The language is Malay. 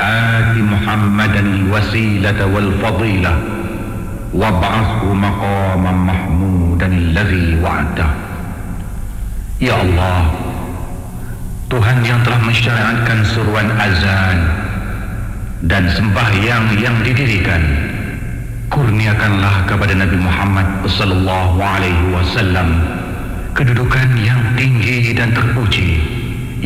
آت محمدا الوسيلة والفضيلة وابعثه مقاما محمودا الذي وعده. Ya Allah, Tuhan yang telah mensyariatkan seruan azan dan sembahyang yang didirikan, kurniakanlah kepada Nabi Muhammad sallallahu alaihi wasallam kedudukan yang tinggi dan terpuji